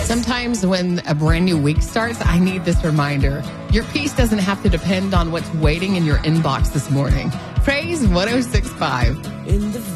Sometimes when a brand new week starts, I need this reminder. Your peace doesn't have to depend on what's waiting in your inbox this morning. Praise 106.5. In the